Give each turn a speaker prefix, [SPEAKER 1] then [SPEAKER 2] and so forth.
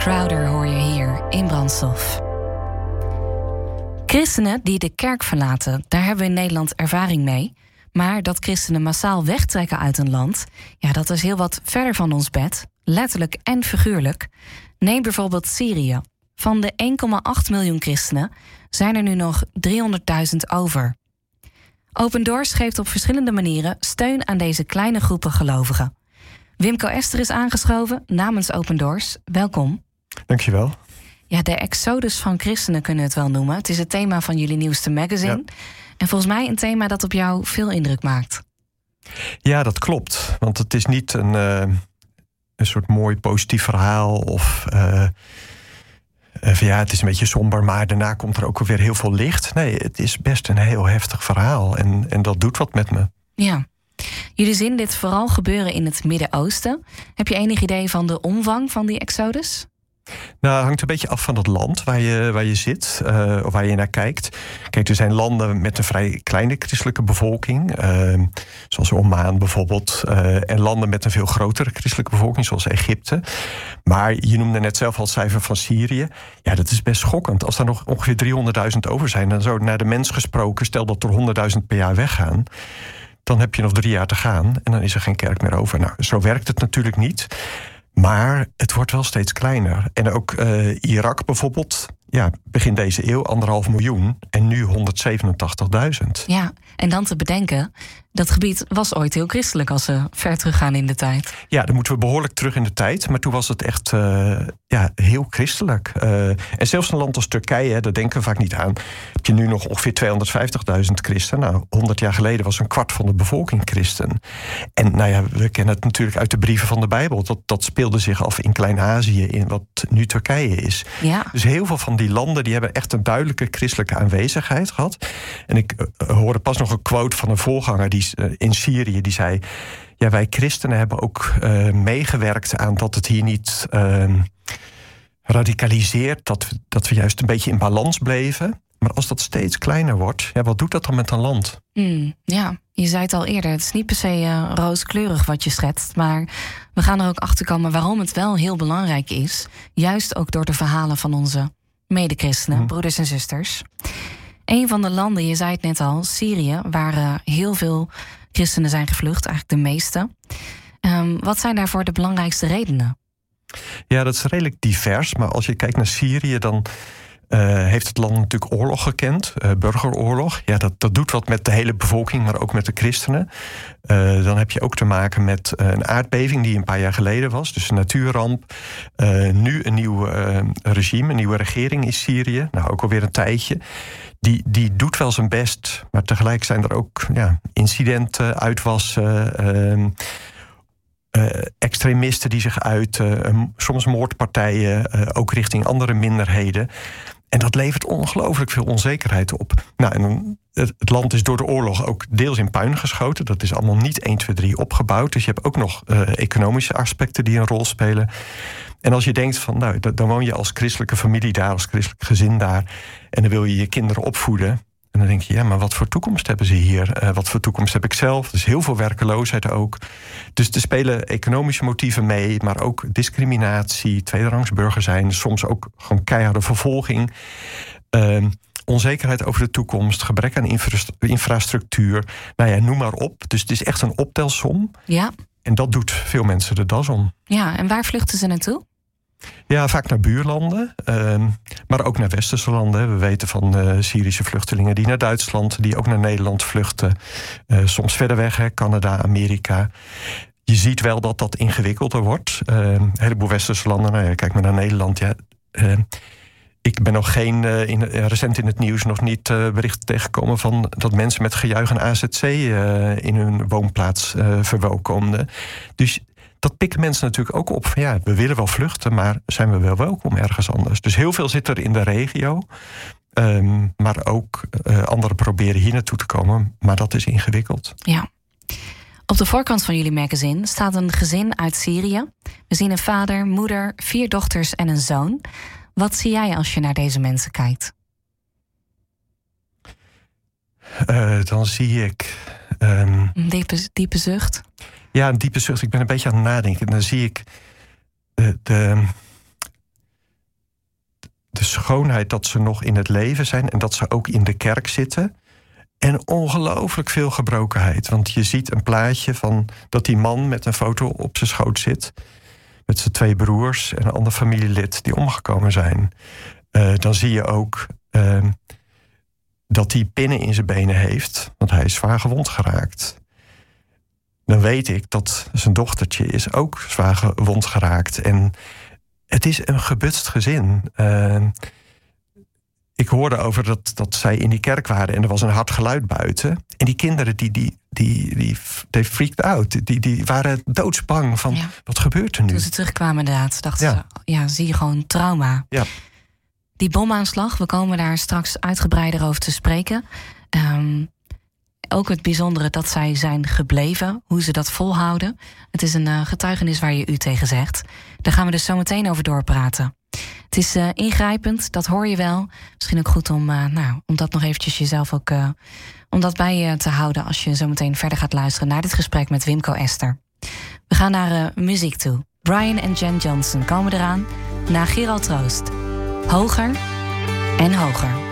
[SPEAKER 1] Crowder hoor je hier in Brandstof. Christenen die de kerk verlaten, daar hebben we in Nederland ervaring mee. Maar dat christenen massaal wegtrekken uit een land, ja, dat is heel wat verder van ons bed, letterlijk en figuurlijk. Neem bijvoorbeeld Syrië. Van de 1,8 miljoen christenen zijn er nu nog 300.000 over. Open Doors geeft op verschillende manieren steun aan deze kleine groepen gelovigen. Wimco Ester is aangeschoven namens Open Doors. Welkom.
[SPEAKER 2] Dankjewel.
[SPEAKER 1] Ja, de exodus van christenen kunnen we het wel noemen. Het is het thema van jullie nieuwste magazine. Ja. En volgens mij een thema dat op jou veel indruk maakt.
[SPEAKER 2] Ja, dat klopt. Want het is niet een soort mooi positief verhaal of ja, het is een beetje somber, maar daarna komt er ook weer heel veel licht. Nee, het is best een heel heftig verhaal en dat doet wat met me.
[SPEAKER 1] Ja. Jullie zien dit vooral gebeuren in het Midden-Oosten. Heb je enig idee van de omvang van die exodus?
[SPEAKER 2] Nou, het hangt een beetje af van het land waar je zit, of waar je naar kijkt. Kijk, er zijn landen met een vrij kleine christelijke bevolking, zoals Oman bijvoorbeeld, en landen met een veel grotere christelijke bevolking, zoals Egypte. Maar je noemde net zelf al het cijfer van Syrië. Ja, dat is best schokkend. Als er nog ongeveer 300.000 over zijn, dan zo naar de mens gesproken, stel dat er 100.000 per jaar weggaan, dan heb je nog 3 jaar te gaan en dan is er geen kerk meer over. Nou, zo werkt het natuurlijk niet. Maar het wordt wel steeds kleiner. En ook Irak bijvoorbeeld, ja, begin deze eeuw 1,5 miljoen en nu 187.000.
[SPEAKER 1] Ja, en dan te bedenken, dat gebied was ooit heel christelijk als we ver teruggaan in de tijd.
[SPEAKER 2] Ja, dan moeten we behoorlijk terug in de tijd. Maar toen was het echt heel christelijk. En zelfs een land als Turkije, daar denken we vaak niet aan, heb je nu nog ongeveer 250.000 christenen. Nou, 100 jaar geleden was een kwart van de bevolking christen. En nou ja, we kennen het natuurlijk uit de brieven van de Bijbel. Dat speelde zich af in Klein-Azië, in wat nu Turkije is.
[SPEAKER 1] Ja.
[SPEAKER 2] Dus heel veel van die landen die hebben echt een duidelijke christelijke aanwezigheid gehad. En ik hoorde pas nog een quote van een voorganger die in Syrië, die zei, ja, wij christenen hebben ook meegewerkt aan dat het hier niet radicaliseert, dat we juist een beetje in balans bleven. Maar als dat steeds kleiner wordt, ja, wat doet dat dan met een land?
[SPEAKER 1] Ja, je zei het al eerder, het is niet per se rooskleurig wat je schetst, maar we gaan er ook achter komen waarom het wel heel belangrijk is, juist ook door de verhalen van onze medechristenen, broeders en zusters. Een van de landen, je zei het net al, Syrië, waar heel veel christenen zijn gevlucht, eigenlijk de meeste. Wat zijn daarvoor de belangrijkste redenen?
[SPEAKER 2] Ja, dat is redelijk divers. Maar als je kijkt naar Syrië, dan heeft het land natuurlijk oorlog gekend. Burgeroorlog. Ja, dat doet wat met de hele bevolking, maar ook met de christenen. Dan heb je ook te maken met een aardbeving die een paar jaar geleden was. Dus een natuurramp. Nu een nieuw regime, een nieuwe regering in Syrië. Nou, ook alweer een tijdje. Die doet wel zijn best, maar tegelijk zijn er ook incidenten, uitwassen, extremisten die zich uiten, soms moordpartijen, ook richting andere minderheden. En dat levert ongelooflijk veel onzekerheid op. Nou, en het land is door de oorlog ook deels in puin geschoten. Dat is allemaal niet 1, 2, 3 opgebouwd. Dus je hebt ook nog economische aspecten die een rol spelen. En als je denkt van, nou, dan woon je als christelijke familie daar, als christelijk gezin daar, en dan wil je je kinderen opvoeden. En dan denk je, ja, maar wat voor toekomst hebben ze hier? Wat voor toekomst heb ik zelf? Er is heel veel werkeloosheid ook. Dus er spelen economische motieven mee, maar ook discriminatie, tweederangsburger zijn, soms ook gewoon keiharde vervolging. Onzekerheid over de toekomst, gebrek aan infrastructuur. Nou ja, noem maar op. Dus het is echt een optelsom.
[SPEAKER 1] Ja.
[SPEAKER 2] En dat doet veel mensen de das om.
[SPEAKER 1] Ja, en waar vluchten ze naartoe?
[SPEAKER 2] Ja, vaak naar buurlanden, maar ook naar westerse landen. We weten van Syrische vluchtelingen die naar Duitsland, die ook naar Nederland vluchten. Soms verder weg, Canada, Amerika. Je ziet wel dat dat ingewikkelder wordt. Een heleboel westerse landen, nou ja, kijk maar naar Nederland. Ja, ik ben nog recent in het nieuws nog niet berichten tegengekomen van dat mensen met gejuich een AZC in hun woonplaats verwelkomden. Dus dat pikken mensen natuurlijk ook op van, ja, we willen wel vluchten, maar zijn we wel welkom ergens anders? Dus heel veel zit er in de regio. Maar ook anderen proberen hier naartoe te komen. Maar dat is ingewikkeld.
[SPEAKER 1] Ja. Op de voorkant van jullie magazine staat een gezin uit Syrië. We zien een vader, moeder, 4 dochters en een zoon. Wat zie jij als je naar deze mensen kijkt?
[SPEAKER 2] Dan zie ik
[SPEAKER 1] een diepe zucht.
[SPEAKER 2] Ja, een diepe zucht. Ik ben een beetje aan het nadenken. Dan zie ik schoonheid dat ze nog in het leven zijn en dat ze ook in de kerk zitten. En ongelooflijk veel gebrokenheid. Want je ziet een plaatje van dat die man met een foto op zijn schoot zit. Met zijn 2 broers en een ander familielid die omgekomen zijn. Dan zie je ook dat hij pinnen in zijn benen heeft. Want hij is zwaar gewond geraakt. Dan weet ik dat zijn dochtertje is ook zwaar gewond geraakt. En het is een gebutst gezin. Ik hoorde over dat zij in die kerk waren en er was een hard geluid buiten. En die kinderen die freaked out. Die waren doodsbang van wat gebeurt er nu?
[SPEAKER 1] Toen ze terugkwamen inderdaad, dachten ze, zie je gewoon trauma.
[SPEAKER 2] Ja.
[SPEAKER 1] Die bomaanslag, we komen daar straks uitgebreider over te spreken. Ook het bijzondere dat zij zijn gebleven, hoe ze dat volhouden. Het is een getuigenis waar je u tegen zegt. Daar gaan we dus zo meteen over doorpraten. Het is ingrijpend, dat hoor je wel. Misschien ook goed om dat nog eventjes jezelf ook om dat bij je te houden als je zo meteen verder gaat luisteren naar dit gesprek met Wimco Ester. We gaan naar muziek toe. Brian en Jen Johnson komen eraan na Gerald Troost. Hoger en hoger.